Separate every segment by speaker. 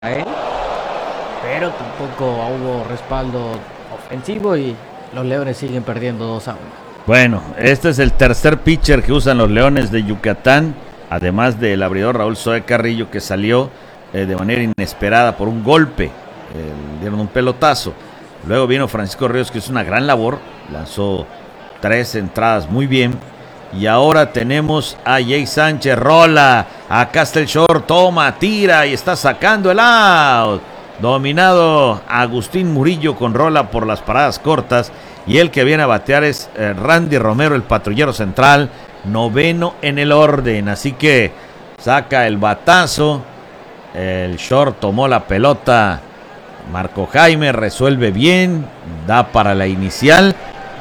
Speaker 1: a él, pero tampoco hubo respaldo ofensivo y los Leones siguen perdiendo 2-1.
Speaker 2: Bueno, este es el tercer pitcher que usan los Leones de Yucatán, además del abridor Raúl Zoe Carrillo, que salió de manera inesperada por un golpe, dieron un pelotazo. Luego vino Francisco Ríos, que hizo una gran labor, lanzó 3 entradas muy bien. Y ahora tenemos a Jay Sánchez, rola, acá está el short, toma, tira y está sacando el out. Dominado Agustín Murillo con rola por las paradas cortas. Y el que viene a batear es Randy Romero, el patrullero central, noveno en el orden. Así que saca el batazo, el short tomó la pelota, Marco Jaime resuelve bien, da para la inicial.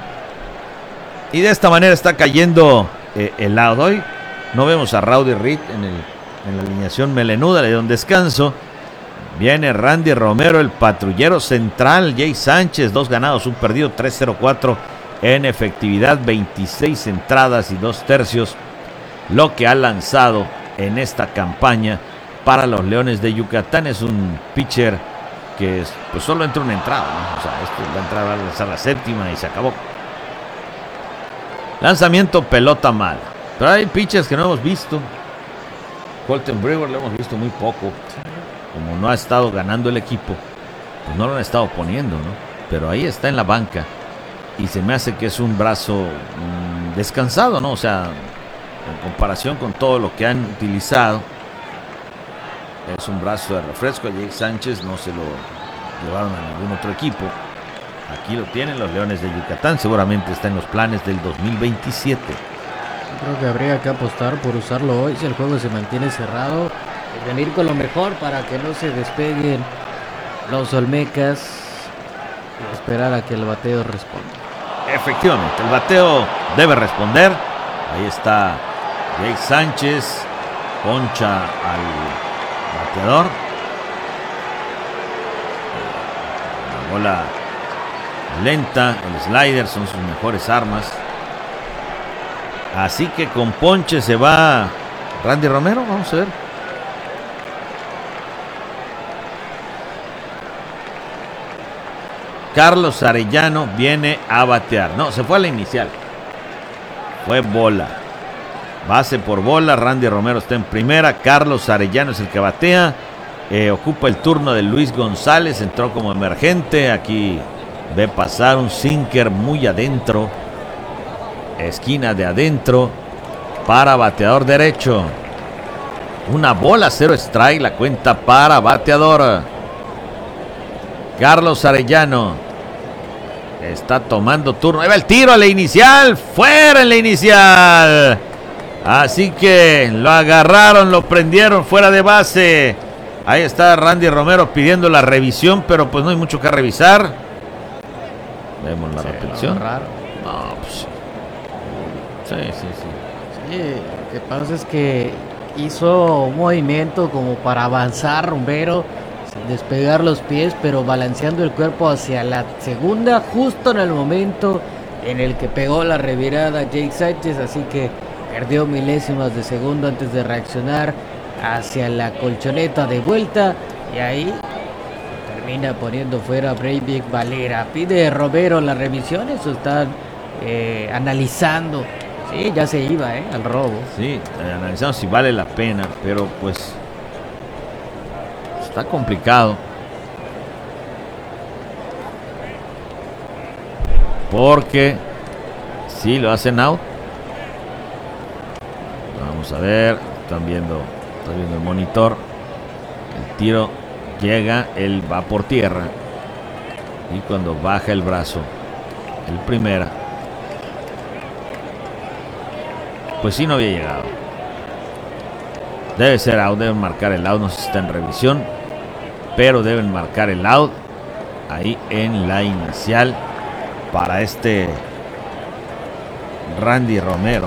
Speaker 2: Y de esta manera está cayendo el out. Hoy no vemos a Rowdy Reed en la alineación melenuda, le dio un descanso. Viene Randy Romero, el patrullero central. Jay Sánchez, 2 ganados, 1 perdido, 3.04 en efectividad, 26 entradas y 2 tercios. Lo que ha lanzado en esta campaña para los Leones de Yucatán. Es un pitcher que pues solo entra una entrada, ¿no? O sea, esto va a entrar a lanzar la 7ª y se acabó. Lanzamiento, pelota mala. Pero hay pitchers que no hemos visto. Colton Brewer lo hemos visto muy poco. Como no ha estado ganando el equipo, pues no lo han estado poniendo, ¿no? Pero ahí está en la banca. Y se me hace que es un brazo descansado, ¿no? O sea, en comparación con todo lo que han utilizado, es un brazo de refresco. A Jake Sánchez no se lo llevaron a ningún otro equipo. Aquí lo tienen los Leones de Yucatán. Seguramente está en los planes del 2027.
Speaker 1: Creo que habría que apostar por usarlo hoy si el juego se mantiene cerrado. Y venir con lo mejor para que no se despeguen los Olmecas y esperar a que el bateo responda.
Speaker 2: Efectivamente, el bateo debe responder. Ahí está Jake Sánchez. Poncha al bateador. La bola lenta, el slider son sus mejores armas. Así que con ponche se va Randy Romero. Vamos a ver. Carlos Arellano viene a batear. No, se fue a la inicial. Fue bola. Base por bola. Randy Romero está en primera. Carlos Arellano es el que batea. Ocupa el turno de Luis González. Entró como emergente. Aquí ve pasar un sinker muy adentro. Esquina de adentro. Para bateador derecho. Una bola, 0 strike. La cuenta para bateador. Carlos Arellano está tomando turno. Ahí va el tiro a la inicial. Fuera en la inicial. Así que lo agarraron, lo prendieron fuera de base. Ahí está Randy Romero pidiendo la revisión, pero pues no hay mucho que revisar. Vemos la repetición.
Speaker 1: No,
Speaker 2: pues sí.
Speaker 1: Sí, lo que pasa es que hizo un movimiento como para avanzar Romero, sin despegar los pies, pero balanceando el cuerpo hacia la segunda, justo en el momento en el que pegó la revirada Jake Sánchez, así que perdió milésimas de segundo antes de reaccionar hacia la colchoneta de vuelta, y ahí termina poniendo fuera a Breivik Valera. Pide Romero la revisión, eso están analizando. Sí, ya se iba al robo.
Speaker 2: Sí, analizando si vale la pena, pero pues está complicado. Porque si lo hacen out. Vamos a ver. Está viendo el monitor. El tiro llega. Él va por tierra. Y cuando baja el brazo, el primera, pues sí no había llegado. Debe ser out, deben marcar el out. No sé si está en revisión, pero deben marcar el out ahí en la inicial para este Randy Romero.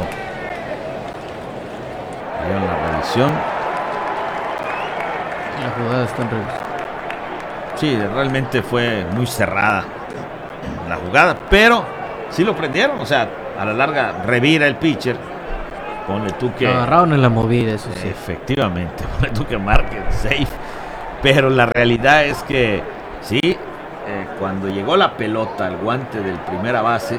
Speaker 2: Ahí en la revisión.
Speaker 1: La jugada está en revisión.
Speaker 2: Sí, realmente fue muy cerrada la jugada, pero sí lo prendieron. O sea, a la larga revira el pitcher. Ponle tú que
Speaker 1: lo agarraron en la movida, eso sí.
Speaker 2: Efectivamente, ponle tú que marque safe. Pero la realidad es que sí, cuando llegó la pelota al guante del primera base.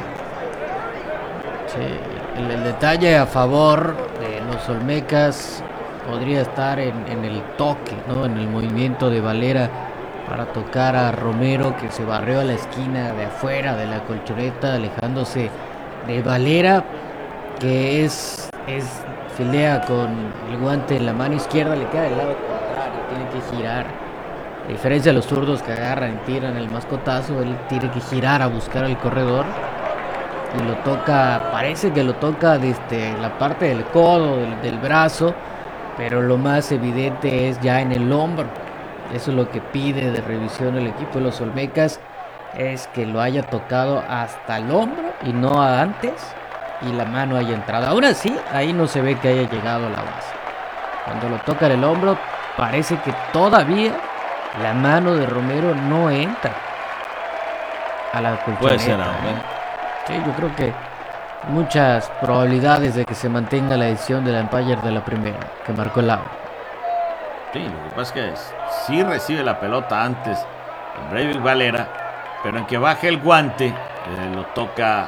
Speaker 1: Sí, el detalle a favor de los olmecas podría estar en el toque, ¿no? En el movimiento de Valera para tocar a Romero, que se barrió a la esquina de afuera de la colchoneta, alejándose de Valera, que fildea con el guante en la mano izquierda, le queda del lado contrario, tiene que girar. A diferencia de los zurdos que agarran y tiran el mascotazo, él tiene que girar a buscar el corredor y lo toca, parece que lo toca desde la parte del codo, del brazo, pero lo más evidente es ya en el hombro. Eso es lo que pide de revisión el equipo de los olmecas, es que lo haya tocado hasta el hombro y no antes, y la mano haya entrado. Aún así, ahí no se ve que haya llegado a la base. Cuando lo toca en el hombro, parece que todavía la mano de Romero no entra a la colchoneta.
Speaker 2: Puede ser,
Speaker 1: Sí, yo creo que muchas probabilidades de que se mantenga la decisión del umpire de la primera, que marcó el out.
Speaker 2: Sí, lo que pasa es que sí recibe la pelota antes el Breivik Valera, pero en que baje el guante, lo toca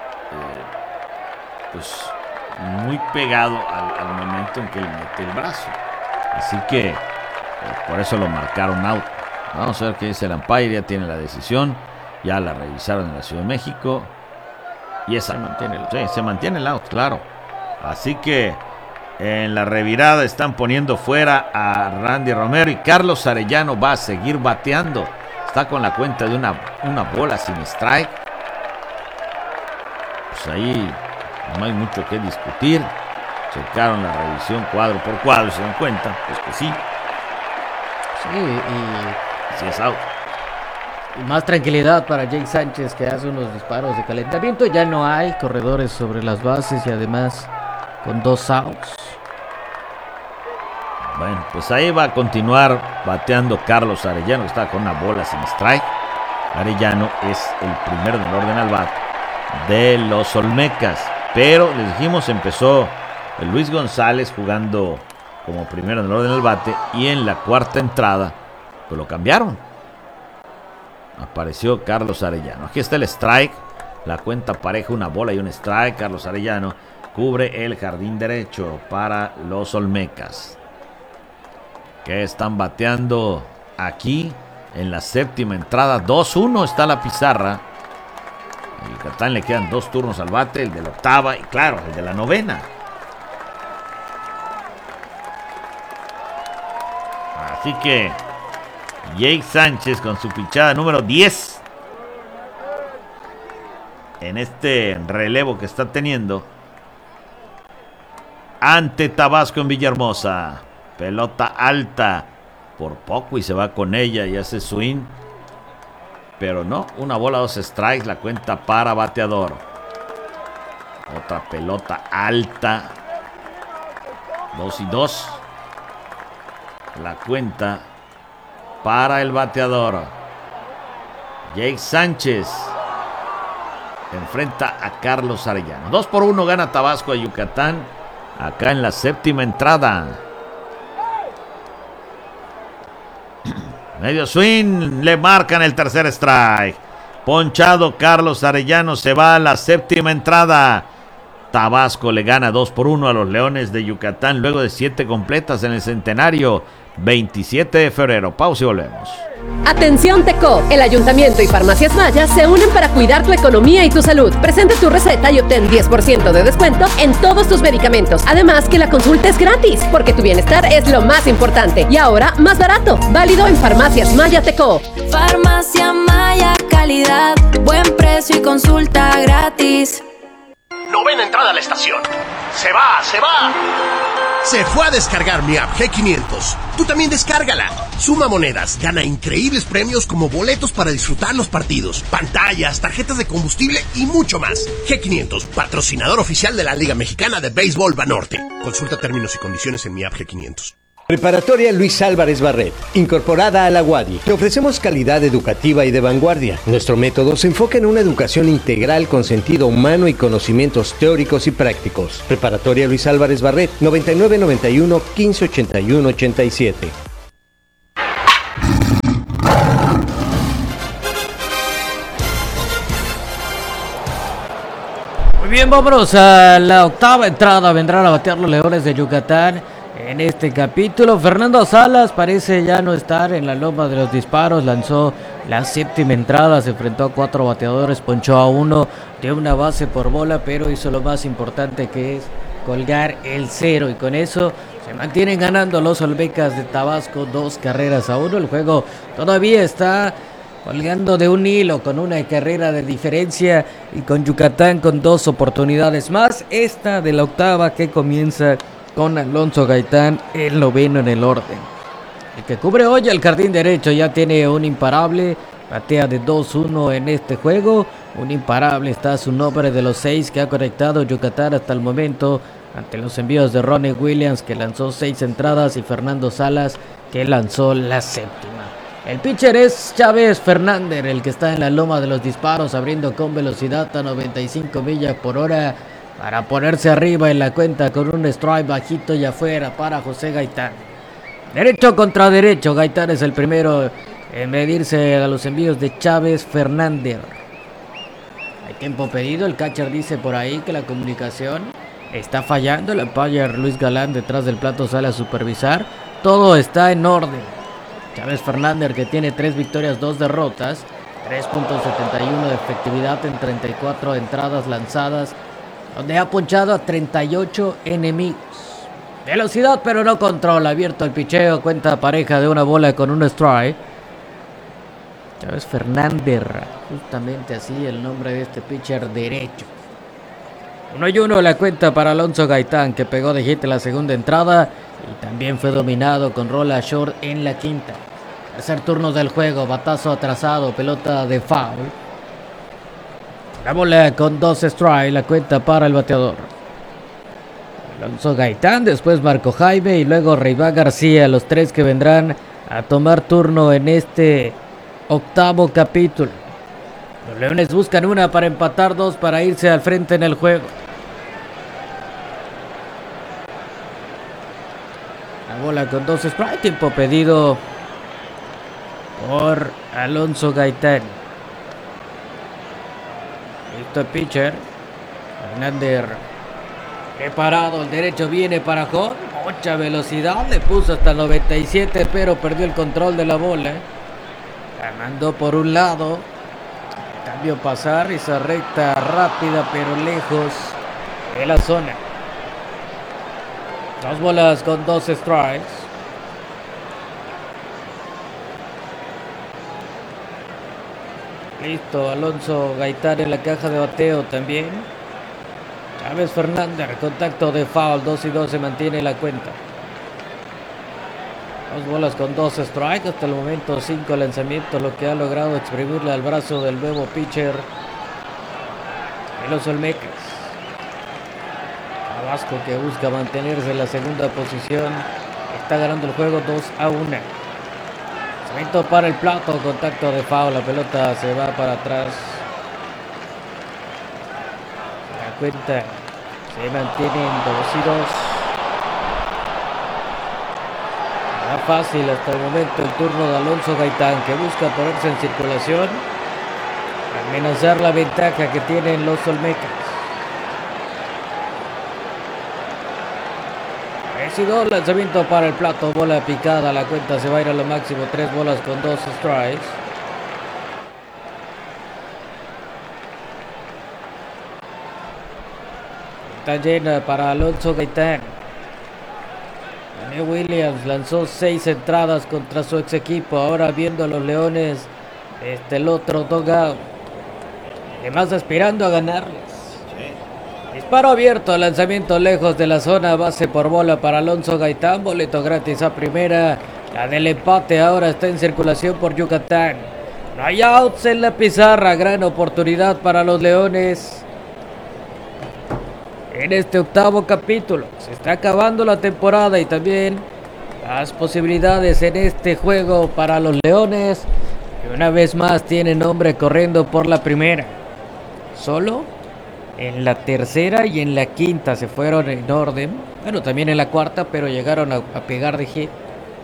Speaker 2: pues muy pegado al momento en que le mete el brazo. Así que por eso lo marcaron out. Vamos a ver qué dice el umpire, ya tiene la decisión, ya la revisaron en la Ciudad de México y esa se mantiene el out, claro. Así que en la revirada están poniendo fuera a Randy Romero y Carlos Arellano va a seguir bateando. Está con la cuenta de una bola sin strike. Pues ahí no hay mucho que discutir. Checaron la revisión cuadro por cuadro y se dan cuenta, pues que sí.
Speaker 1: Sí, y
Speaker 2: sí es out.
Speaker 1: Y más tranquilidad para Jake Sánchez, que hace unos disparos de calentamiento. Ya no hay corredores sobre las bases y además con 2 outs.
Speaker 2: Bueno, pues ahí va a continuar bateando Carlos Arellano, que está con una bola sin strike. Arellano es el primero del orden al bat de los olmecas. Pero les dijimos, empezó Luis González jugando como primero del orden al bate. Y en la cuarta entrada, pues lo cambiaron. Apareció Carlos Arellano. Aquí está el strike. La cuenta pareja, una bola y un strike. Carlos Arellano cubre el jardín derecho para los olmecas, que están bateando aquí en la séptima entrada. 2-1 está la pizarra. A Yucatán le quedan 2 turnos al bate, el de la octava y claro, el de la novena. Así que Jake Sánchez con su pichada número 10 en este relevo que está teniendo ante Tabasco en Villahermosa. Pelota alta por poco y se va con ella y hace swing. Pero no, una bola, 2 strikes, la cuenta para bateador. Otra pelota alta. 2-2. La cuenta para el bateador. Jake Sánchez enfrenta a Carlos Arellano. 2-1 gana Tabasco a Yucatán. Acá en la séptima entrada. Medio swing, le marcan el tercer strike. Ponchado Carlos Arellano, se va a la séptima entrada. Tabasco le gana 2-1 a los Leones de Yucatán luego de 7 completas en el Centenario. 27 de febrero. Pausa y volvemos.
Speaker 3: Atención Teco, el Ayuntamiento y Farmacias Maya se unen para cuidar tu economía y tu salud. Presenta tu receta y obtén 10% de descuento en todos tus medicamentos. Además que la consulta es gratis, porque tu bienestar es lo más importante. Y ahora más barato, válido en Farmacias Maya Teco.
Speaker 4: Farmacia Maya, calidad, buen precio y consulta gratis.
Speaker 5: Novena entrada a la estación. ¡Se va, se va! Se fue a descargar mi app G500. Tú también descárgala. Suma monedas, gana increíbles premios como boletos para disfrutar los partidos, pantallas, tarjetas de combustible y mucho más. G500, patrocinador oficial de la Liga Mexicana de Béisbol Banorte. Consulta términos y condiciones en mi app G500.
Speaker 6: Preparatoria Luis Álvarez Barret, incorporada a la UADY. Te ofrecemos calidad educativa y de vanguardia. Nuestro método se enfoca en una educación integral con sentido humano y conocimientos teóricos y prácticos. Preparatoria Luis Álvarez Barret, 9991 1581 87.
Speaker 1: bien, vámonos a la octava entrada. Vendrán a batear los Leones de Yucatán. En este capítulo, Fernando Salas parece ya no estar en la loma de los disparos. Lanzó la séptima entrada, se enfrentó a 4 bateadores, ponchó a 1, dio una base por bola, pero hizo lo más importante, que es colgar el 0. Y con eso se mantienen ganando los Olmecas de Tabasco 2-1. El juego todavía está colgando de un hilo, con una carrera de diferencia, y con Yucatán con 2 oportunidades más. Esta de la octava, que comienza con Alonso Gaitán, el noveno en el orden. El que cubre hoy el jardín derecho ya tiene un imparable, batea de 2-1 en este juego. Un imparable está su nombre de los 6 que ha conectado Yucatán hasta el momento, ante los envíos de Ronnie Williams, que lanzó 6 entradas, y Fernando Salas, que lanzó la séptima. El pitcher es Chávez Fernández, el que está en la loma de los disparos, abriendo con velocidad a 95 millas por hora, para ponerse arriba en la cuenta con un strike bajito y afuera para José Gaitán. Derecho contra derecho, Gaitán es el primero en medirse a los envíos de Chávez Fernández. Hay tiempo pedido, el catcher dice por ahí que la comunicación está fallando. El umpire Luis Galán detrás del plato sale a supervisar. Todo está en orden. Chávez Fernández, que tiene 3 victorias, 2 derrotas, 3.71 de efectividad en 34 entradas lanzadas, donde ha ponchado a 38 enemigos. Velocidad pero no control, abierto el picheo, cuenta pareja de una bola con un strike. Chávez Fernández, justamente así el nombre de este pitcher derecho. 1-1 la cuenta para Alonso Gaitán, que pegó de hit en la segunda entrada y también fue dominado con rola short en la quinta. Tercer turno del juego, batazo atrasado, pelota de foul. La bola con 2 strikes, la cuenta para el bateador. Alonso Gaitán, después Marco Jaime y luego Reiván García, los 3 que vendrán a tomar turno en este octavo capítulo. Los Leones buscan una para empatar, 2 para irse al frente en el juego. La bola con 2 strikes, tiempo pedido por Alonso Gaitán. Listo el pitcher. Fernández preparado, el derecho viene para Hall. Mucha velocidad, le puso hasta 97, pero perdió el control de la bola. La mandó por un lado. Cambió pasar, esa recta rápida pero lejos de la zona. 2 bolas con 2 strikes. Listo, Alonso Gaitán en la caja de bateo también. Chávez Fernández, contacto de foul, 2-2 se mantiene la cuenta. 2 bolas con 2 strikes, hasta el momento 5 lanzamientos, lo que ha logrado exprimirle al brazo del nuevo pitcher de los Olmecas. Tabasco, que busca mantenerse en la segunda posición, está ganando el juego 2-1. Lanzamiento para el plato, contacto de foul, la pelota se va para atrás. La cuenta se mantiene en 2-2. Fácil hasta el momento el turno de Alonso Gaitán, que busca ponerse en circulación, amenazar la ventaja que tienen los Olmecas. 3-2, lanzamiento para el plato, bola picada, la cuenta se va a ir a lo máximo, 3 bolas con 2 strikes. Está llena para Alonso Gaitán. Williams lanzó 6 entradas contra su ex equipo, ahora viendo a los Leones el otro dugout, además aspirando a ganarles. Disparo abierto, lanzamiento lejos de la zona, base por bola para Alonso Gaitán, boleto gratis a primera. La del empate ahora está en circulación por Yucatán. No hay outs en la pizarra, gran oportunidad para los Leones. En este octavo capítulo se está acabando la temporada y también las posibilidades en este juego para los Leones, que una vez más tienen hombre corriendo por la primera. Solo en la tercera y en la quinta se fueron en orden. Bueno, también en la cuarta, pero llegaron a pegar de hit.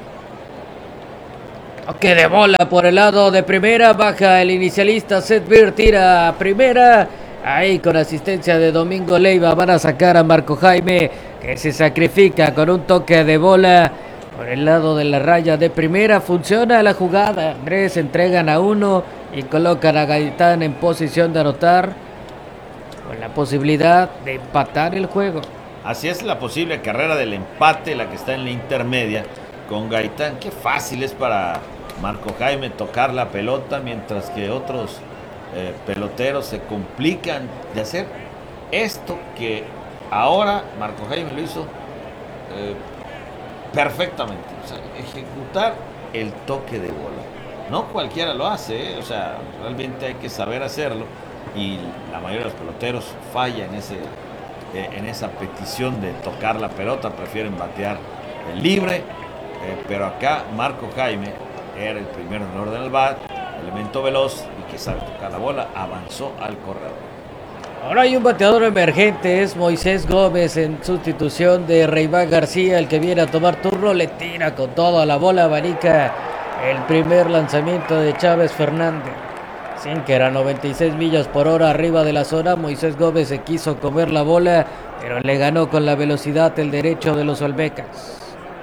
Speaker 1: Toque de bola por el lado de primera, baja el inicialista Seth Beer, tira a primera. Ahí con asistencia de Domingo Leiva van a sacar a Marco Jaime, que se sacrifica con un toque de bola por el lado de la raya de primera. Funciona la jugada. Andrés entregan a uno y colocan a Gaitán en posición de anotar, con la posibilidad de empatar el juego.
Speaker 2: Así es la posible carrera del empate, la que está en la intermedia con Gaitán. Qué fácil es para Marco Jaime tocar la pelota, mientras que otros peloteros se complican de hacer esto que ahora Marco Jaime lo hizo perfectamente. O sea, ejecutar el toque de bola. No cualquiera lo hace, o sea, realmente hay que saber hacerlo, y la mayoría de los peloteros falla en esa petición de tocar la pelota, prefieren batear el libre, pero acá Marco Jaime era el primero en orden al bat, elemento veloz y que sabe tocar la bola, avanzó al corredor.
Speaker 1: Ahora hay un bateador emergente, es Moisés Gómez en sustitución de Reiván García, el que viene a tomar turno, le tira con todo a la bola, abanica el primer lanzamiento de Chávez Fernández. Sin que era 96 millas por hora arriba de la zona, Moisés Gómez se quiso comer la bola, pero le ganó con la velocidad el derecho de los Olmecas.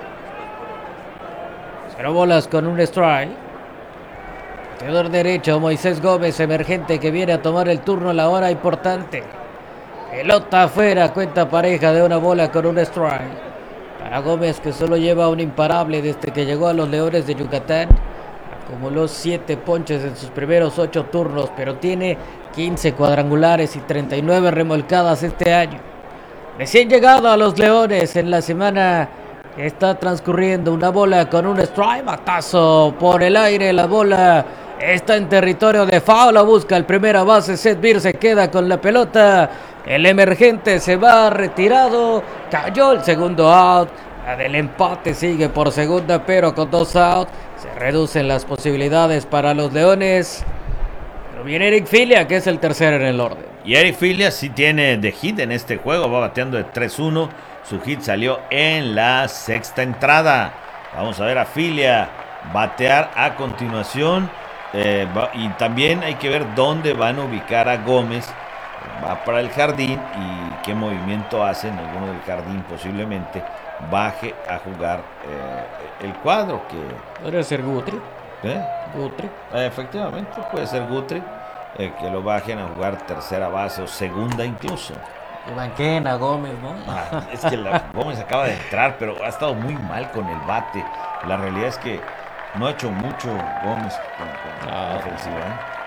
Speaker 1: 0 bolas con un strike. Bateador derecho, Moisés Gómez, emergente, que viene a tomar el turno a la hora importante. Pelota afuera, cuenta pareja de 1 bola con un strike. Para Gómez, que solo lleva un imparable desde que llegó a los Leones de Yucatán. Acumuló 7 ponches en sus primeros 8 turnos, pero tiene 15 cuadrangulares y 39 remolcadas este año. Recién llegado a los Leones en la semana que está transcurriendo, 1 bola con un strike, batazo por el aire, la bola está en territorio de foul, la busca el primera base, Seth Beer se queda con la pelota, el emergente se va retirado, cayó el segundo out, la del empate sigue por segunda, pero con 2 outs se reducen las posibilidades para los Leones. Pero viene Eric Filia, que es el tercero en el orden.
Speaker 2: Y Eric Filia sí tiene de hit en este juego, va bateando de 3-1. Su hit salió en la 6ª entrada. Vamos a ver a Filia batear a continuación. Y también hay que ver dónde van a ubicar a Gómez. Va para el jardín y qué movimiento hace en alguno del jardín. Posiblemente baje a jugar el cuadro.
Speaker 1: Podría ser Guthrie.
Speaker 2: Guthrie. Efectivamente, puede ser Guthrie. Que lo bajen a jugar tercera base o segunda incluso.
Speaker 1: Y banquen a Gómez, ¿no?
Speaker 2: Es que Gómez acaba de entrar, pero ha estado muy mal con el bate. La realidad es que no ha hecho mucho Gómez con la ofensiva.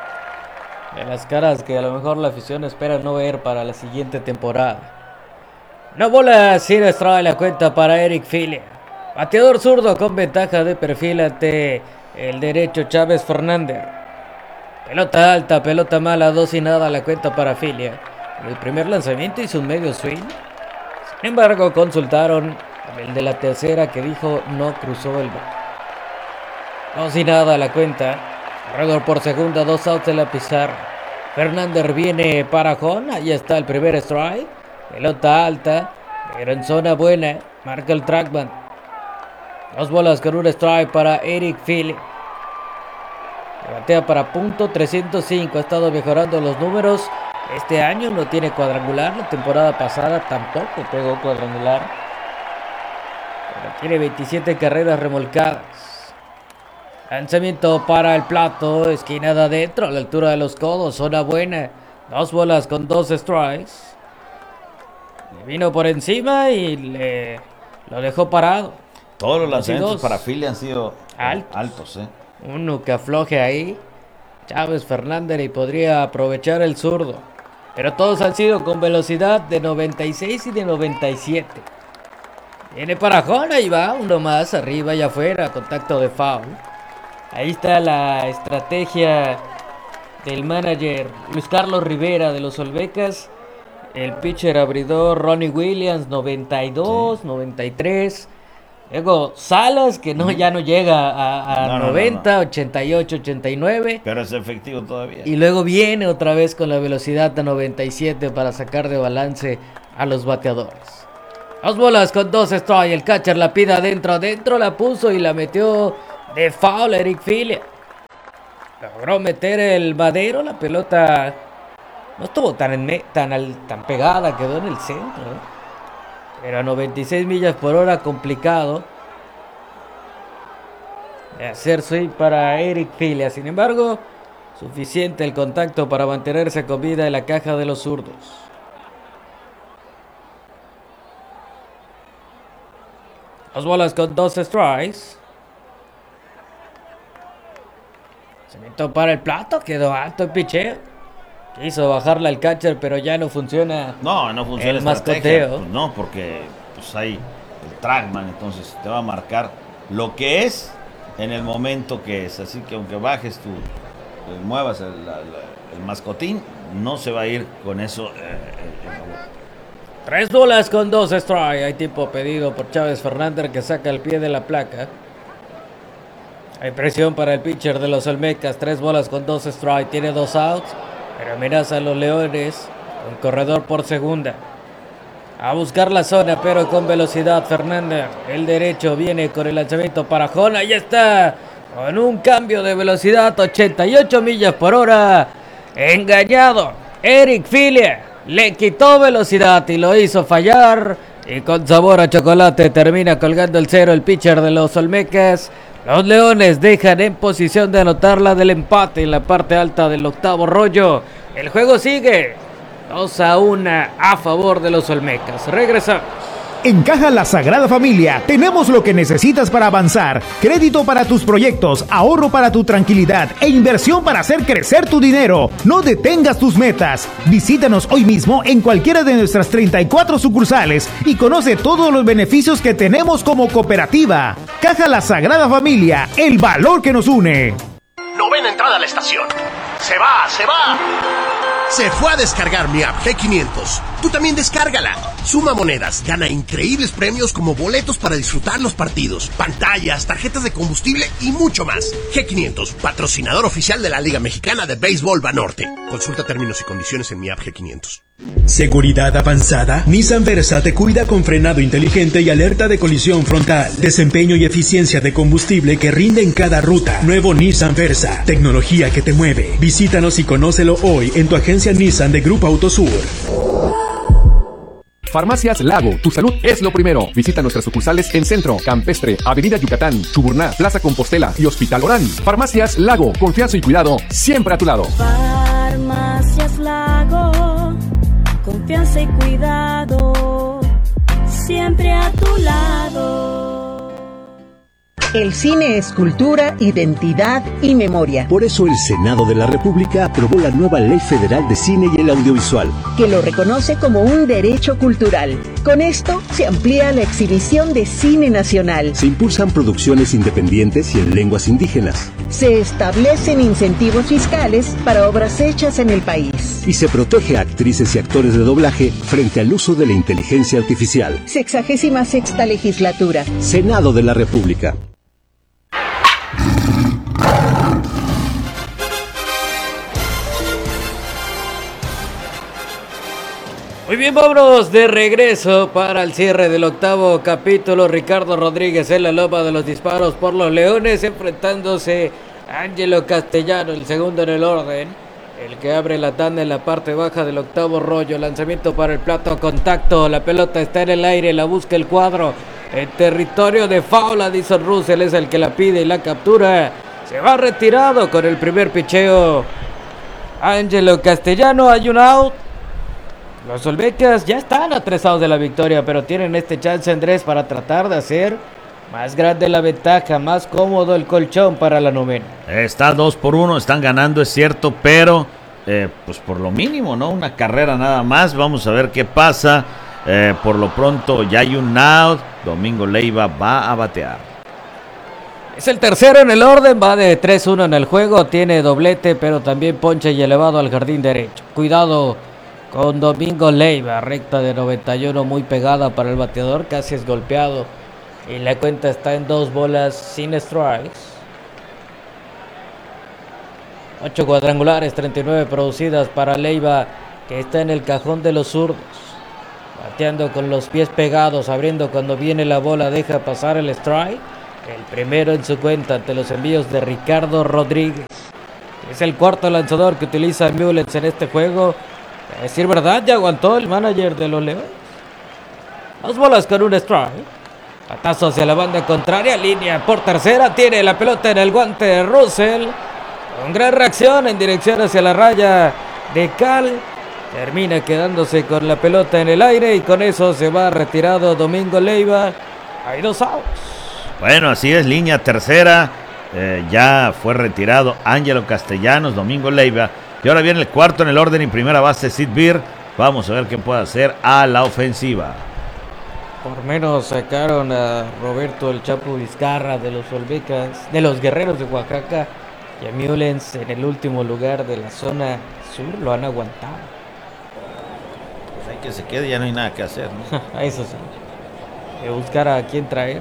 Speaker 1: De las caras que a lo mejor la afición espera no ver para la siguiente temporada. 1 bola sin strike, la cuenta para Eric Filia. Bateador zurdo con ventaja de perfil ante el derecho Chávez Fernández. Pelota alta, pelota mala, 2-0 la cuenta para Filia. El primer lanzamiento hizo un medio swing. Sin embargo, consultaron el de la tercera, que dijo no cruzó el bat. 2-0 la cuenta. Corredor por segunda, 2 outs en la pizarra. Fernández viene para home. Ahí está el primer strike. Pelota alta, pero en zona buena. Marca el trackman. 2 bolas con un strike para Eric Filia. Batea para punto .305. Ha estado mejorando los números. Este año no tiene cuadrangular. La temporada pasada tampoco pegó cuadrangular. Pero tiene 27 carreras remolcadas. Lanzamiento para el plato. Esquinada adentro, a la altura de los codos. Zona buena. 2 bolas con 2 strikes. Le vino por encima y lo dejó parado.
Speaker 2: Todos los lanzamientos para Filia han sido altos.
Speaker 1: Uno que afloje ahí, Chávez Fernández, y podría aprovechar el zurdo. Pero todos han sido con velocidad de 96 y de 97. Viene para Jona y va uno más arriba y afuera, contacto de foul. Ahí está la estrategia del manager Luis Carlos Rivera de los Olmecas. El pitcher abridor Ronnie Williams, 92, 93. Luego Salas, que ya no llega a 90, 88, 89.
Speaker 2: Pero es efectivo todavía.
Speaker 1: Y luego viene otra vez con la velocidad de 97 para sacar de balance a los bateadores. 2 bolas con 2 strikes. El catcher la pide adentro la puso y la metió de foul Eric Filia. Logró meter el madero, la pelota No estuvo tan pegada, quedó en el centro, pero a 96 millas por hora complicado de hacer swing para Eric Filia. Sin embargo, suficiente el contacto para mantenerse con vida en la caja de los zurdos. Dos bolas con 2 strikes. Se metió para el plato, quedó alto el picheo. Quiso bajarla al catcher, pero ya no funciona.
Speaker 2: No funciona
Speaker 1: el mascoteo.
Speaker 2: Pues no, porque pues hay el trackman, entonces te va a marcar lo que es en el momento que es. Así que aunque bajes muevas el mascotín, no se va a ir con eso.
Speaker 1: 3 bolas con 2 strikes. Hay tiempo pedido por Chávez Fernández, que saca el pie de la placa. Hay presión para el pitcher de los Olmecas. 3 bolas con 2 strikes. Tiene 2 outs, pero amenaza a los Leones con corredor por segunda. A buscar la zona, pero con velocidad Fernández. El derecho viene con el lanzamiento para Jona. Ahí está, con un cambio de velocidad, 88 millas por hora. Engañado, Eric Filia le quitó velocidad y lo hizo fallar. Y con sabor a chocolate termina colgando el cero el pitcher de los Olmecas. Los Leones dejan en posición de anotar la del empate en la parte alta del octavo rollo. El juego sigue 2-1 a favor de los Olmecas. Regresamos.
Speaker 7: En Caja La Sagrada Familia tenemos lo que necesitas para avanzar. Crédito para tus proyectos, ahorro para tu tranquilidad e inversión para hacer crecer tu dinero. No detengas tus metas. Visítanos hoy mismo en cualquiera de nuestras 34 sucursales y conoce todos los beneficios que tenemos como cooperativa. Caja La Sagrada Familia, el valor que nos une.
Speaker 5: Novena entrada a la estación. Se va. Se fue a descargar mi app G500. Tú también descárgala. Suma monedas, gana increíbles premios como boletos para disfrutar los partidos, pantallas, tarjetas de combustible y mucho más. G500, patrocinador oficial de la Liga Mexicana de Béisbol Banorte. Consulta términos y condiciones en mi app G500.
Speaker 8: ¿Seguridad avanzada? Nissan Versa te cuida con frenado inteligente y alerta de colisión frontal. Desempeño y eficiencia de combustible que rinde en cada ruta. Nuevo Nissan Versa. Tecnología que te mueve. Visítanos y conócelo hoy en tu agencia Nissan de Grupo Autosur.
Speaker 9: Farmacias Lago, tu salud es lo primero. Visita nuestras sucursales en Centro, Campestre, Avenida Yucatán, Chuburná, Plaza Compostela y Hospital Orán. Farmacias Lago, confianza y cuidado siempre a tu lado.
Speaker 10: Farmacias Lago, confianza y cuidado siempre a tu lado.
Speaker 11: El cine es cultura, identidad y memoria.
Speaker 6: Por eso el Senado de la República aprobó la nueva Ley Federal de Cine y el Audiovisual,
Speaker 11: que lo reconoce como un derecho cultural. Con esto se amplía la exhibición de cine nacional.
Speaker 6: Se impulsan producciones independientes y en lenguas indígenas.
Speaker 11: Se establecen incentivos fiscales para obras hechas en el país.
Speaker 6: Y se protege a actrices y actores de doblaje frente al uso de la inteligencia artificial.
Speaker 11: 66ª legislatura.
Speaker 6: Senado de la República.
Speaker 1: Muy bien, vámonos de regreso para el cierre del octavo capítulo. Ricardo Rodríguez en la loma de los disparos por los Leones, enfrentándose a Ángelo Castellano, el segundo en el orden, el que abre la tanda en la parte baja del octavo rollo. Lanzamiento para el plato, contacto, la pelota está en el aire, la busca el cuadro en territorio de foul. Addison Russell es el que la pide y la captura. Se va retirado con el primer picheo Ángelo Castellano. Hay un out. Los Olmecas ya están atrezados de la victoria, pero tienen este chance, Andrés, para tratar de hacer más grande la ventaja, más cómodo el colchón para la novena.
Speaker 2: Está 2-1, están ganando, es cierto, pero pues por lo mínimo, ¿no? Una carrera nada más, vamos a ver qué pasa. Por lo pronto ya hay un out, Domingo Leiva va a batear.
Speaker 1: Es el tercero en el orden, va de 3-1 en el juego, tiene doblete, pero también ponche y elevado al jardín derecho. Cuidado con Domingo Leiva, recta de 91 muy pegada para el bateador, casi es golpeado y la cuenta está en 2 bolas sin strikes. 8 cuadrangulares, 39 producidas para Leiva, que está en el cajón de los zurdos, bateando con los pies pegados, abriendo cuando viene la bola, deja pasar el strike, el primero en su cuenta ante los envíos de Ricardo Rodríguez. Es el cuarto lanzador que utiliza Mullens en este juego. A decir verdad, ya aguantó el manager de los Leones. 2 bolas con un strike. Patazo hacia la banda contraria, línea por tercera, tiene la pelota en el guante de Russell. Con gran reacción en dirección hacia la raya de Cal. Termina quedándose con la pelota en el aire y con eso se va retirado Domingo Leiva. Hay 2 outs.
Speaker 2: Bueno, así es, línea tercera. Ya fue retirado Ángelo Castellanos, Domingo Leiva. Y ahora viene el cuarto en el orden y primera base Sid Beer. Vamos a ver qué puede hacer a la ofensiva.
Speaker 1: Por menos sacaron a Roberto el Chapo Vizcarra de los Olmecas, de los Guerreros de Oaxaca, y a Mullens en el último lugar de la zona sur. Lo han aguantado.
Speaker 2: Pues hay que se quede, ya no hay nada que hacer, ¿no?
Speaker 1: Eso sí. De buscar a quién traer.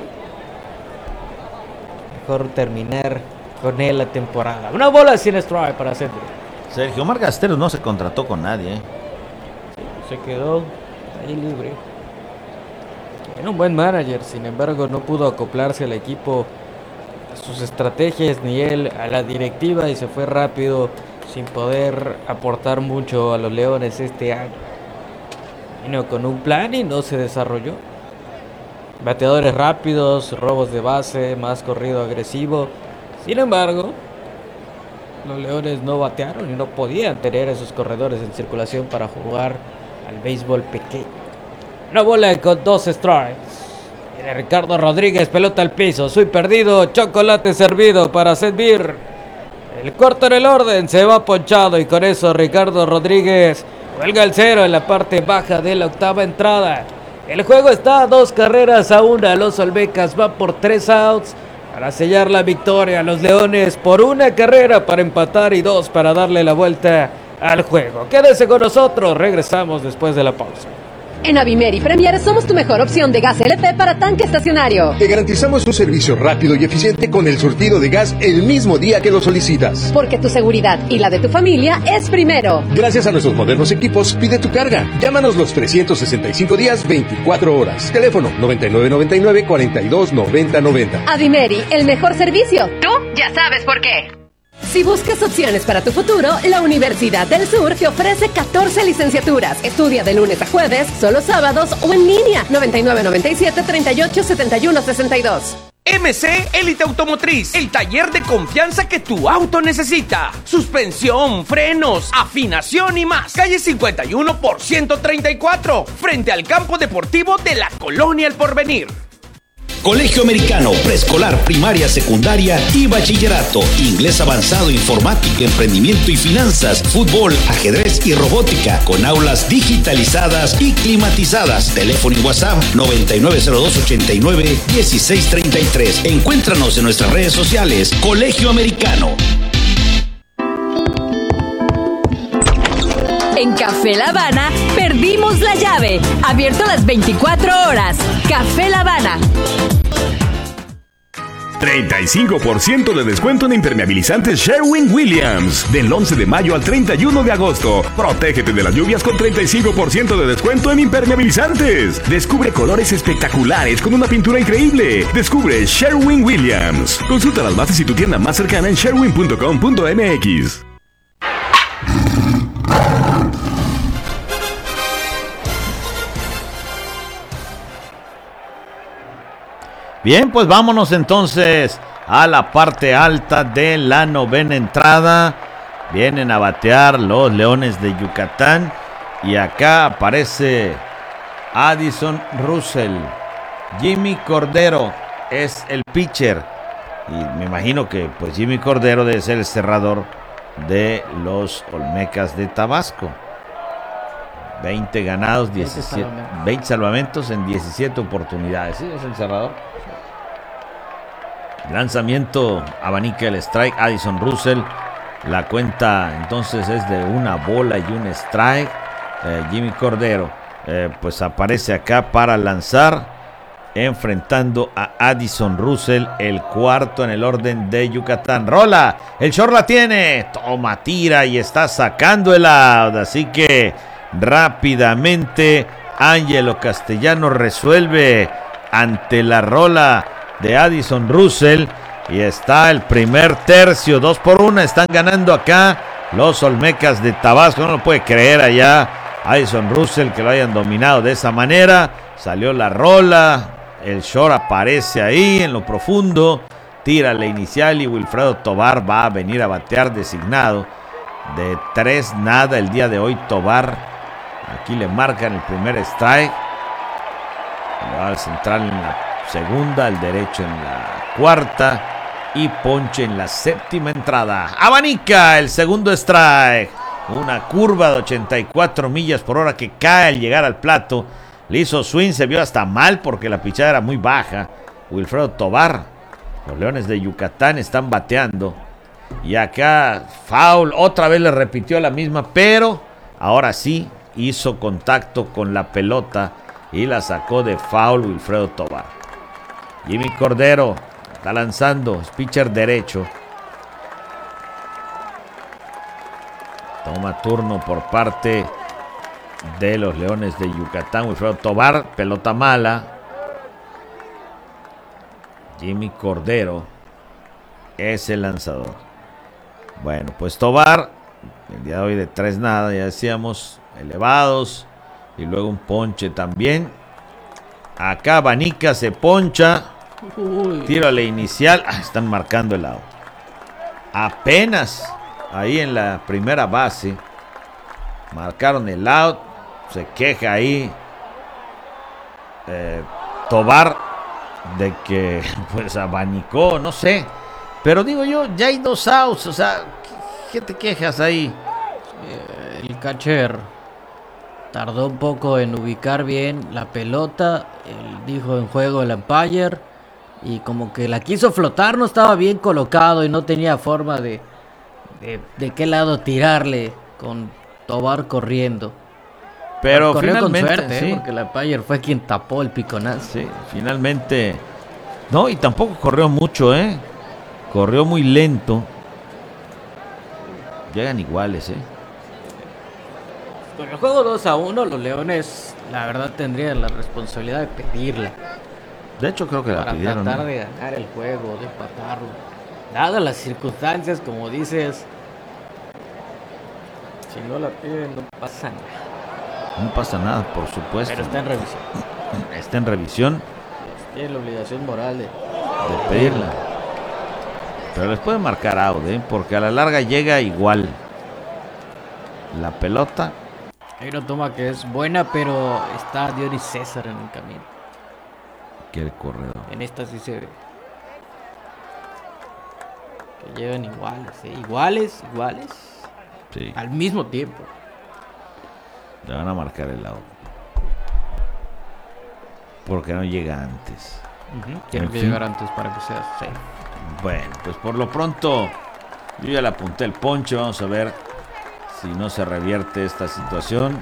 Speaker 1: Mejor terminar con él la temporada. 1 bola sin strike para Cedric.
Speaker 2: Sergio Omar Gasteros no se contrató con nadie.
Speaker 1: Se quedó ahí libre. Era un buen manager, sin embargo no pudo acoplarse al equipo, a sus estrategias, ni él a la directiva, y se fue rápido sin poder aportar mucho a los Leones este año. Vino con un plan y no se desarrolló. Bateadores rápidos, robos de base, más corrido agresivo. Sin embargo, los Leones no batearon y no podían tener esos corredores en circulación para jugar al béisbol pequeño. 1 bola con 2 strikes. Viene Ricardo Rodríguez, pelota al piso, soy perdido, chocolate servido para Seth Beer. El cuarto en el orden, se va ponchado y con eso Ricardo Rodríguez cuelga el 0 en la parte baja de la octava entrada. El juego está a 2 carreras a 1. Los Olmecas van por 3 outs para sellar la victoria. Los Leones por 1 carrera para empatar y 2 para darle la vuelta al juego. Quédese con nosotros, regresamos después de la pausa.
Speaker 3: En Avimeri Premier somos tu mejor opción de gas LP para tanque estacionario.
Speaker 12: Te garantizamos un servicio rápido y eficiente con el surtido de gas el mismo día que lo solicitas.
Speaker 3: Porque tu seguridad y la de tu familia es primero.
Speaker 12: Gracias a nuestros modernos equipos, pide tu carga. Llámanos los 365 días, 24 horas. Teléfono 9999-429090.
Speaker 3: Avimeri, el mejor servicio. Tú ya sabes por qué. Si buscas opciones para tu futuro, la Universidad del Sur te ofrece 14 licenciaturas. Estudia de lunes a jueves, solo sábados o en línea. 9997-387162.
Speaker 13: MC Élite Automotriz, el taller de confianza que tu auto necesita. Suspensión, frenos, afinación y más. Calle 51 por 134, frente al campo deportivo de la Colonia El Porvenir.
Speaker 14: Colegio Americano, preescolar, primaria, secundaria y bachillerato. Inglés avanzado, informática, emprendimiento y finanzas, fútbol, ajedrez y robótica, con aulas digitalizadas y climatizadas. Teléfono y WhatsApp 9902891633. Encuéntranos en nuestras redes sociales. Colegio Americano.
Speaker 15: En Café La Habana, perdimos la llave. Abierto las 24 horas. Café La Habana.
Speaker 16: 35% de descuento en impermeabilizantes Sherwin-Williams. Del 11 de mayo al 31 de agosto. Protégete de las lluvias con 35% de descuento en impermeabilizantes. Descubre colores espectaculares con una pintura increíble. Descubre Sherwin-Williams. Consulta las bases y tu tienda más cercana en sherwin.com.mx.
Speaker 2: Bien, pues vámonos entonces a la parte alta de la novena entrada. Vienen a batear los Leones de Yucatán. Y acá aparece Addison Russell. Jimmy Cordero es el pitcher. Y me imagino que pues Jimmy Cordero debe ser el cerrador de los Olmecas de Tabasco. 20 ganados, 20 salvamentos en 17 oportunidades. ¿Sí es el cerrador? Lanzamiento, abanica el strike, Addison Russell. La cuenta entonces es de 1 bola y 1 strike. Jimmy Cordero pues aparece acá para lanzar, enfrentando a Addison Russell, el cuarto en el orden de Yucatán. Rola, el short la tiene, toma, tira y está sacando el out. Así que rápidamente Ángelo Castellanos resuelve ante la rola de Addison Russell y está el primer tercio, 2-1, están ganando acá los Olmecas de Tabasco. No lo puede creer allá Addison Russell que lo hayan dominado de esa manera. Salió la rola, el short aparece ahí en lo profundo, tira la inicial y Wilfredo Tovar va a venir a batear designado de 3-0 el día de hoy. Tovar, aquí le marcan el primer strike, le va al central en la segunda, el derecho en la cuarta y ponche en la séptima entrada. Abanica el segundo strike, una curva de 84 millas por hora que cae al llegar al plato. Le hizo swing, se vio hasta mal porque la pichada era muy baja. Wilfredo Tovar, los Leones de Yucatán están bateando. Y acá foul, otra vez le repitió la misma, pero ahora sí hizo contacto con la pelota y la sacó de foul Wilfredo Tovar. Jimmy Cordero está lanzando, es pitcher derecho. Toma turno por parte de los Leones de Yucatán. Wilfredo Tovar, pelota mala. Jimmy Cordero es el lanzador. Bueno, pues Tovar, el día de hoy de 3-0, ya decíamos, elevados. Y luego un ponche también. Acá Abanica se poncha. Tiro a la inicial. Están marcando el out. Apenas ahí en la primera base marcaron el out. Se queja ahí Tovar de que pues abanicó, no sé. Pero digo yo, ya hay 2 outs. O sea, ¿qué te quejas ahí?
Speaker 1: El catcher tardó un poco en ubicar bien la pelota. Él dijo en juego el umpire. Y como que la quiso flotar, no estaba bien colocado y no tenía forma de qué lado tirarle con Tovar corriendo.
Speaker 2: Pero
Speaker 1: corrió
Speaker 2: finalmente,
Speaker 1: con suerte,
Speaker 2: sí.
Speaker 1: Porque el umpire fue quien tapó el piconazo.
Speaker 2: Sí, finalmente. No, y tampoco corrió mucho, corrió muy lento. Llegan iguales,
Speaker 1: Con el juego 2-1, los Leones, la verdad, tendrían la responsabilidad de pedirla.
Speaker 2: De hecho, creo que la pidieron.
Speaker 1: Para tratar de ganar el juego, de empatarlo. Dadas las circunstancias, como dices, si no la piden, no pasa nada.
Speaker 2: No pasa nada, por supuesto.
Speaker 1: Pero está en revisión.
Speaker 2: Está en revisión.
Speaker 1: Tiene la obligación moral de
Speaker 2: pedirla. Pero les puede marcar out, porque a la larga llega igual. La pelota.
Speaker 1: Hay una toma que es buena, pero está Dionis César en el camino.
Speaker 2: Que el corredor.
Speaker 1: En esta sí se ve. Que llegan iguales. Iguales.
Speaker 2: Sí.
Speaker 1: Al mismo tiempo.
Speaker 2: Le van a marcar el lado. Porque no llega antes.
Speaker 1: Tiene que llegar antes para que sea safe.
Speaker 2: Bueno, pues por lo pronto yo ya le apunté el ponche. Vamos a ver si no se revierte esta situación.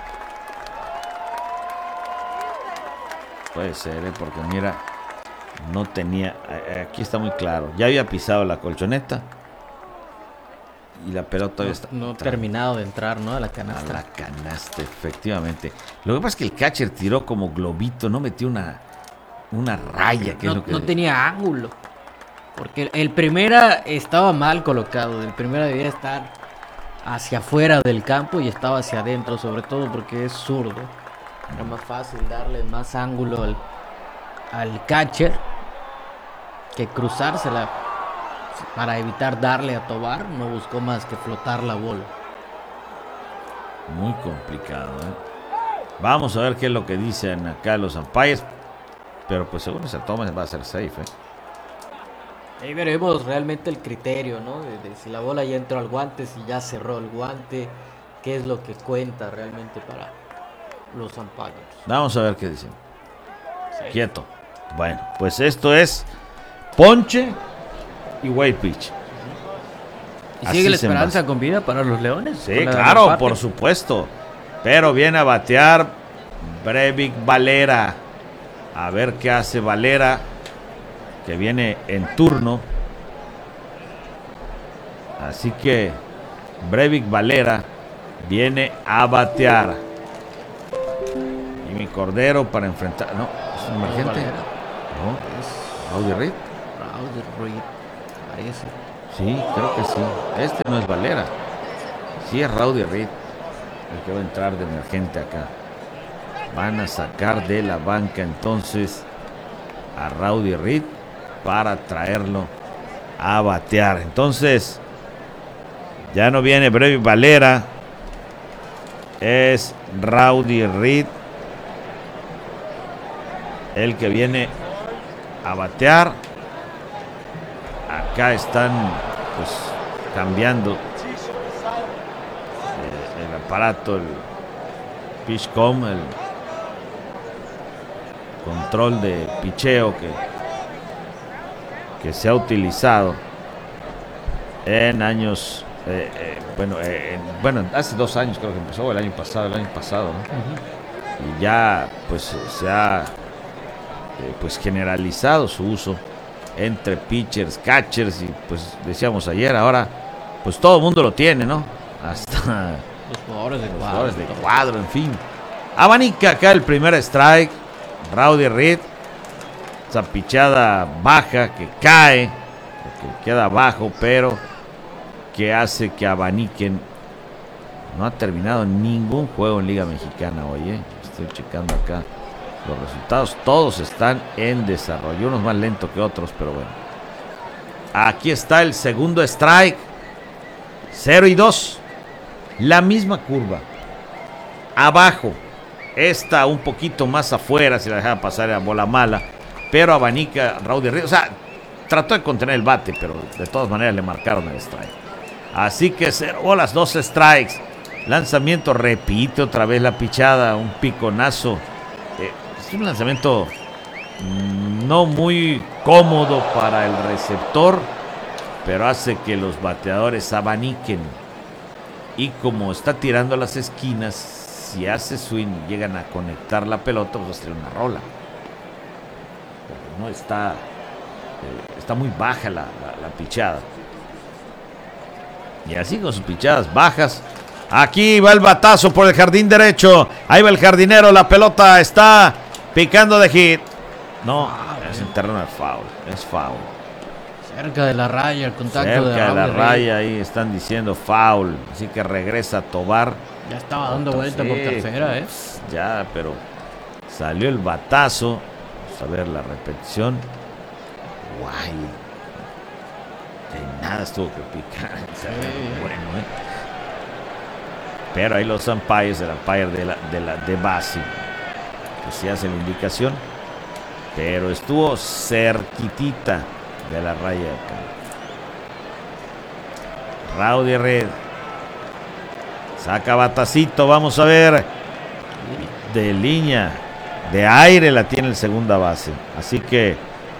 Speaker 2: Puede ser, porque mira, no tenía. Aquí está muy claro. Ya había pisado la colchoneta. Y la pelota todavía está.
Speaker 1: No terminado de entrar, ¿no? A la canasta.
Speaker 2: A la canasta, efectivamente. Lo que pasa es que el catcher tiró como globito, no metió una raya. Que
Speaker 1: no,
Speaker 2: es lo que...
Speaker 1: no tenía ángulo. Porque el primera estaba mal colocado. El primera debía estar hacia afuera del campo y estaba hacia adentro, sobre todo porque es zurdo. Era más fácil darle más ángulo al catcher que cruzársela para evitar darle a Tovar. No buscó más que flotar la bola.
Speaker 2: Muy complicado, Vamos a ver qué es lo que dicen acá los umpires. Pero pues según esa toma va a ser safe,
Speaker 1: Ahí veremos realmente el criterio, ¿no? De si la bola ya entró al guante, si ya cerró el guante, qué es lo que cuenta realmente para los umpires.
Speaker 2: Vamos a ver qué dicen. Sí. Quieto. Bueno, pues esto es ponche y way pitch.
Speaker 1: ¿Y sigue la esperanza con vida para los Leones?
Speaker 2: Sí, claro, por supuesto. Pero viene a batear Breyvic Valera. A ver qué hace Valera, que viene en turno. Así que Breyvic Valera viene a batear. Y mi Cordero para enfrentar. No, es un emergente. No, es Rowdy Reed.
Speaker 1: Rowdy Reed, parece.
Speaker 2: Sí, creo que sí. Este no es Valera. Sí, es Rowdy Reed el que va a entrar de emergente acá. Van a sacar de la banca entonces a Rowdy Reed para traerlo a batear. Entonces ya no viene Brevy Valera, es Rowdy Reed el que viene a batear. Acá están pues cambiando el aparato, el PitchCom, el control de picheo que se ha utilizado en años, hace 2 años creo que empezó, el año pasado, ¿no? Y ya pues se ha pues generalizado su uso entre pitchers, catchers y pues decíamos ayer, ahora pues todo el mundo lo tiene, ¿no? Hasta
Speaker 1: los jugadores
Speaker 2: de cuadro, en fin. Abanica acá el primer strike, Rowdy Reed, esa pichada baja que cae, que queda abajo, pero que hace que abaniquen. No ha terminado ningún juego en Liga Mexicana hoy, estoy checando acá los resultados, todos están en desarrollo, unos más lentos que otros, pero bueno. Aquí está el segundo strike, 0-2, la misma curva, abajo, esta un poquito más afuera, si la dejaba pasar era bola mala, pero abanica Rowdy Reed, o sea, trató de contener el bate, pero de todas maneras le marcaron el strike. Así que 0 bolas, 2 strikes, lanzamiento, repite otra vez la pichada, un piconazo. Es un lanzamiento no muy cómodo para el receptor, pero hace que los bateadores abaniquen. Y como está tirando a las esquinas, si hace swing y llegan a conectar la pelota, pues va a ser una rola. Porque no está muy baja la pichada. Y así con sus pichadas bajas. Aquí va el batazo por el jardín derecho. Ahí va el jardinero, la pelota está picando de hit. No, es en terreno de foul. Es foul.
Speaker 1: Cerca de la raya, el contacto
Speaker 2: cerca de la raya, ahí están diciendo foul. Así que regresa Tobar.
Speaker 1: Ya estaba dando vuelta por tercera,
Speaker 2: Ya, pero salió el batazo. Vamos a ver la repetición. Guay. De nada estuvo que picar. Bueno, pero ahí los umpires, el umpire de base, pues sí hace la indicación, pero estuvo cerquitita de la raya acá. Rowdy Reed saca batacito, vamos a ver, de línea, de aire la tiene el segunda base, así que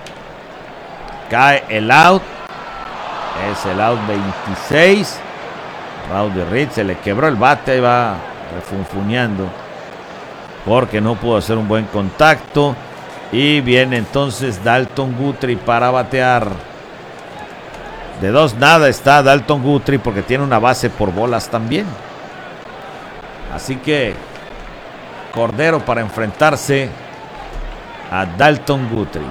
Speaker 2: cae el out, es el out 26. Rowdy Reed se le quebró el bate, ahí va refunfuñando porque no pudo hacer un buen contacto. Y viene entonces Dalton Guthrie para batear. De 2-0 está Dalton Guthrie porque tiene una base por bolas también. Así que Cordero para enfrentarse a Dalton Guthrie.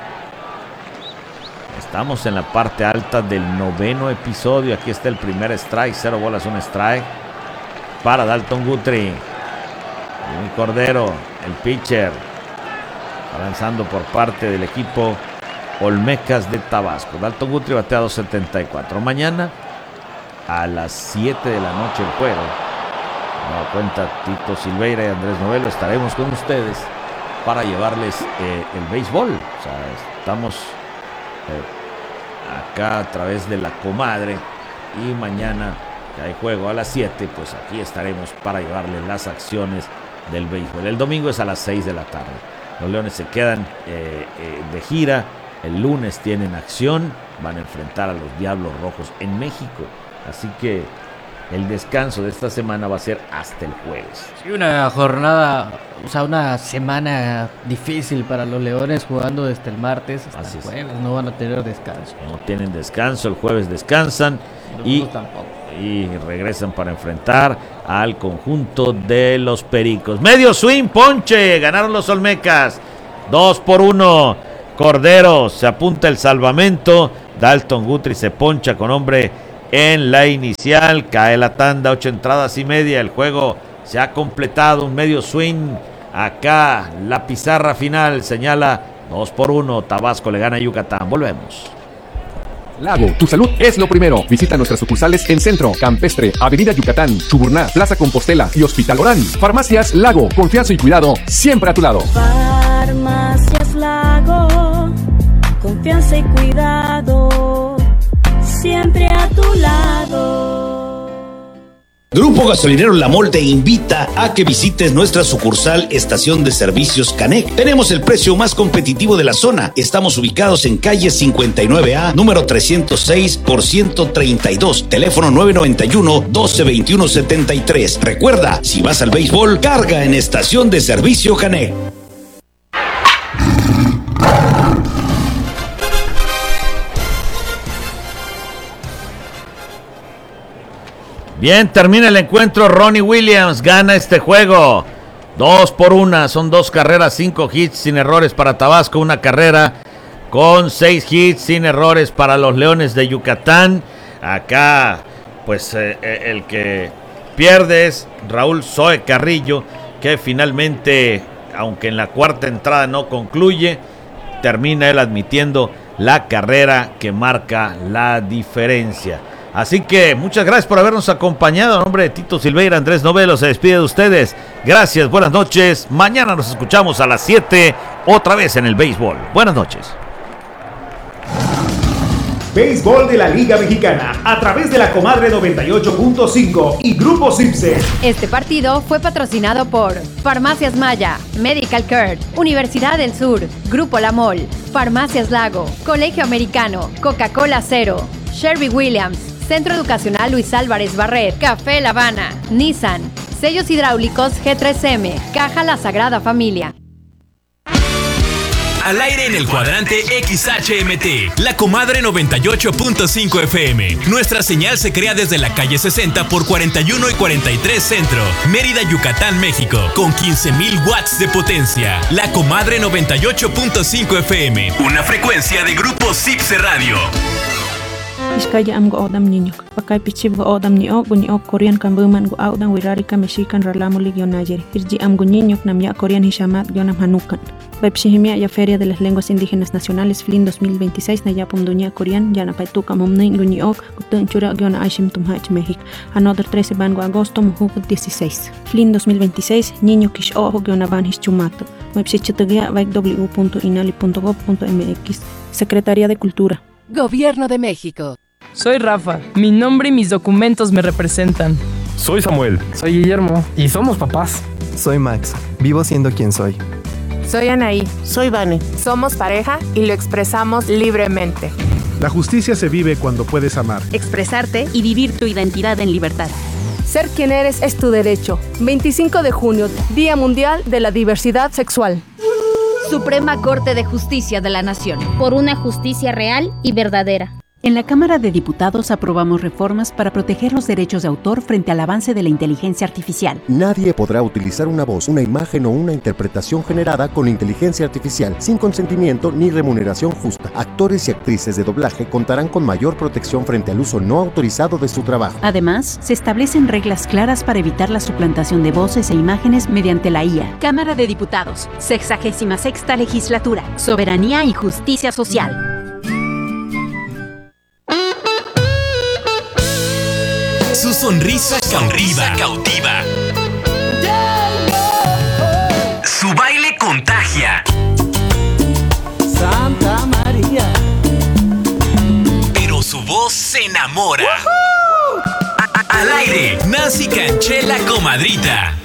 Speaker 2: Estamos en la parte alta del 9º episodio. Aquí está el primer strike. 0 bolas, 1 strike para Dalton Guthrie. Jimmy Cordero, el pitcher, avanzando por parte del equipo Olmecas de Tabasco. Dalton Guthrie batea 2.74. Mañana a las 7 de la noche el juego. Me da cuenta Tito Silveira y Andrés Novelo. Estaremos con ustedes para llevarles el béisbol. O sea, estamos acá a través de la comadre, y mañana que hay juego a las 7, pues aquí estaremos para llevarles las acciones del béisbol. El domingo es a las 6 de la tarde. Los Leones se quedan de gira. El lunes tienen acción, van a enfrentar a los Diablos Rojos en México, así que el descanso de esta semana va a ser hasta el jueves.
Speaker 1: Sí, una jornada, o sea, una semana difícil para los Leones, jugando desde el martes hasta el jueves. No van a tener descanso.
Speaker 2: No tienen descanso, el jueves descansan y regresan para enfrentar al conjunto de los Pericos. Medio swing, ponche, ganaron los Olmecas, 2-1. Cordero se apunta el salvamento, Dalton Guthrie se poncha con hombre en la inicial. Cae la tanda, 8 entradas y media. El juego se ha completado, un medio swing. Acá la pizarra final señala 2-1. Tabasco le gana a Yucatán. Volvemos.
Speaker 9: Lago, tu salud es lo primero. Visita nuestras sucursales en Centro, Campestre, Avenida Yucatán, Chuburná, Plaza Compostela y Hospital Orán. Farmacias Lago, confianza y cuidado siempre a tu lado.
Speaker 10: Farmacias Lago, confianza y cuidado siempre a tu lado.
Speaker 14: Grupo Gasolinero La Mol te invita a que visites nuestra sucursal Estación de Servicios Canec. Tenemos el precio más competitivo de la zona. Estamos ubicados en calle 59A, número 306 por 132. Teléfono 991-1221-73. Recuerda, si vas al béisbol, carga en Estación de Servicio Canec.
Speaker 2: Bien, termina el encuentro. Ronnie Williams gana este juego 2-1, son 2 carreras, 5 hits sin errores para Tabasco, 1 carrera con 6 hits sin errores para los Leones de Yucatán. Acá pues el que pierde es Raúl Zoe Carrillo, que finalmente, aunque en la cuarta entrada no concluye, termina él admitiendo la carrera que marca la diferencia. Así que muchas gracias por habernos acompañado. A nombre de Tito Silveira, Andrés Novelo se despide de ustedes. Gracias, buenas noches. Mañana nos escuchamos a las 7, otra vez en el béisbol. Buenas noches.
Speaker 7: Béisbol de la Liga Mexicana, a través de la Comadre 98.5 y Grupo Simpson.
Speaker 15: Este partido fue patrocinado por Farmacias Maya, Medical Care, Universidad del Sur, Grupo La Mol, Farmacias Lago, Colegio Americano, Coca-Cola Cero, Sherwin-Williams, Centro Educacional Luis Álvarez Barret, Café La Habana, Nissan, Sellos Hidráulicos G3M, Caja La Sagrada Familia.
Speaker 17: Al aire en el cuadrante XHMT, la Comadre 98.5 FM. Nuestra señal se crea desde la calle 60 por 41 y 43 Centro, Mérida, Yucatán, México, con 15,000 watts de potencia. La Comadre 98.5 FM, una frecuencia de Grupo Zipse Radio.
Speaker 18: Iskaya am go odam niñok. Pakai pichib go odam niok Korean kan buman go odam wirarika Mexican ralamo ligio Nayer. Irji am go niñok nam ya Korean hishamat gionam hanukan. Pepsihimia ya Feria de las Lenguas Indígenas Nacionales FLIN 2026 na yapum dunia Korean ya na paituka momnin go niok gutun chura giona aishim tumhach México. Another 13 ban go agosto muhuk 16. FLIN 2026 niño kish ojo giona ban hischumato. Website www.inali.gov.mx. Secretaría de Cultura.
Speaker 3: Gobierno de México.
Speaker 19: Soy Rafa, mi nombre y mis documentos me representan.
Speaker 20: Soy Samuel.
Speaker 21: Soy Guillermo y somos papás.
Speaker 22: Soy Max, vivo siendo quien soy.
Speaker 23: Soy Anaí.
Speaker 24: Soy Vane.
Speaker 23: Somos pareja y lo expresamos libremente.
Speaker 25: La justicia se vive cuando puedes amar,
Speaker 26: expresarte y vivir tu identidad en libertad.
Speaker 27: Ser quien eres es tu derecho. 25 de junio, Día Mundial de la Diversidad Sexual.
Speaker 26: Suprema Corte de Justicia de la Nación.
Speaker 28: Por una justicia real y verdadera.
Speaker 29: En la Cámara de Diputados aprobamos reformas para proteger los derechos de autor frente al avance de la inteligencia artificial.
Speaker 30: Nadie podrá utilizar una voz, una imagen o una interpretación generada con inteligencia artificial sin consentimiento ni remuneración justa. Actores y actrices de doblaje contarán con mayor protección frente al uso no autorizado de su trabajo.
Speaker 29: Además, se establecen reglas claras para evitar la suplantación de voces e imágenes mediante la IA. Cámara de Diputados, 66ª Legislatura, Soberanía y Justicia Social.
Speaker 17: Su sonrisa cautiva. Su baile contagia.
Speaker 31: Santa María.
Speaker 17: Pero su voz se enamora. Al aire, Nancy Canché, la comadrita.